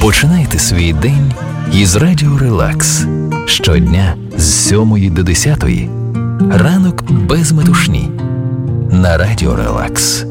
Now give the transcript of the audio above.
Починайте свій день із Радіо Релакс. Щодня з 7 до 10. Ранок без метушні. На Радіо Релакс.